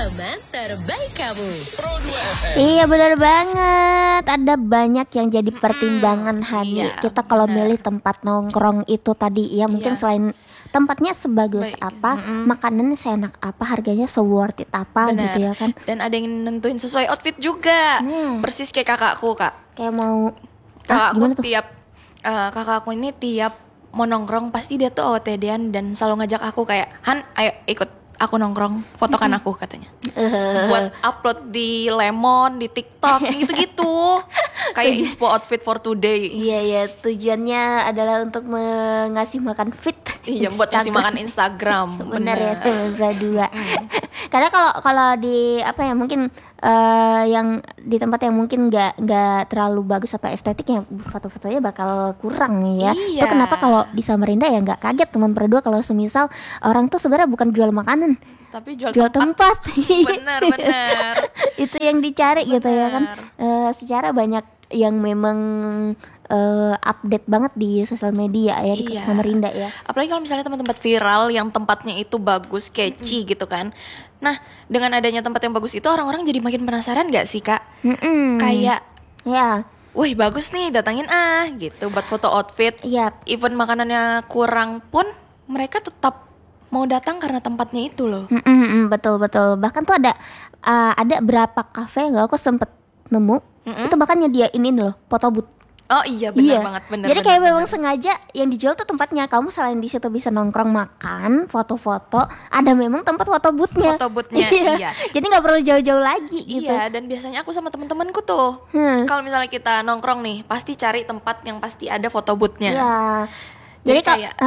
teman terbaik kamu. Pro 2 FM. Iya benar banget. Ada banyak yang jadi pertimbangan Hani. iya, Kita kalau benar. milih tempat nongkrong itu tadi ya mungkin Iya. selain tempatnya sebagus Baik, apa, makanannya seenak apa, harganya se-worth it apa Benar. gitu ya kan. Dan ada yang nentuin sesuai outfit juga. Persis kayak kakakku, Kak. Kayak mau Kakakku gimana tuh? kakakku ini tiap mau nongkrong pasti dia tuh OOTD-an dan selalu ngajak aku kayak, "Han, ayo ikut aku nongkrong, fotokan aku," katanya. Buat upload di Lemon, di TikTok, yang gitu-gitu. Kayak inspo outfit for today. Iya ya, tujuannya adalah untuk mengasih makan fit. Iya, buat ngasih makan Instagram. Benar ya, berdua. Karena kalau di apa ya mungkin yang di tempat yang mungkin nggak terlalu bagus atau estetik ya foto-fotonya bakal kurang ya. Iya. Itu kenapa kalau di Samarinda ya nggak kaget teman berdua kalau semisal orang tuh sebenarnya bukan jual makanan, Tapi jual tempat. Benar. Itu yang dicari gitu ya kan. Secara banyak yang memang update banget di sosial media ya di Iya. Samarinda ya. Apalagi kalau misalnya tempat-tempat viral yang tempatnya itu bagus, catchy gitu kan. Nah, dengan adanya tempat yang bagus itu orang-orang jadi makin penasaran gak sih, Kak? Kayak, Ya, wih bagus nih, datangin gitu buat foto outfit. iya. Even makanannya kurang pun mereka tetap mau datang karena tempatnya itu loh. Betul. Bahkan tuh ada berapa kafe yang aku sempet nemu itu bahkan nyediain ini loh foto booth. Oh iya, benar banget, benar. Jadi kayak memang sengaja yang dijual tuh tempatnya. Kamu selain di situ bisa nongkrong makan, foto-foto, ada memang tempat foto boothnya. Foto boothnya, iya. Jadi nggak perlu jauh-jauh lagi gitu. Iya, dan biasanya aku sama teman-temanku tuh, kalau misalnya kita nongkrong nih, pasti cari tempat yang pasti ada foto boothnya. Iya. Jadi Kak- kayak,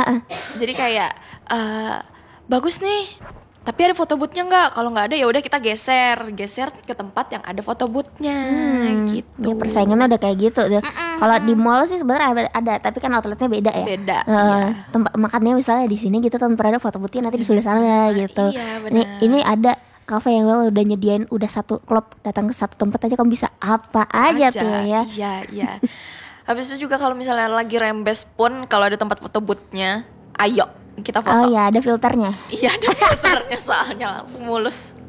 bagus nih. Tapi ada foto boothnya nggak? Kalau nggak ada ya udah kita geser ke tempat yang ada foto boothnya, gitu. Ya persaingannya udah kayak gitu tuh. Kalau di mall sih sebenarnya ada, tapi kan outletnya beda ya. Beda, Tempat makannya misalnya di sini gitu tempat ada foto boothnya nanti di sebelah sana gitu. Iya, Nih, benar. ini ada kafe yang memang udah nyediain udah satu klub, datang ke satu tempat aja kamu bisa apa aja tuh ya. Iya. Habis itu juga kalau misalnya lagi rembes pun kalau ada tempat foto boothnya, ayo kita Oh foto. ya, ada filternya. Iya, ada filternya soalnya langsung mulus.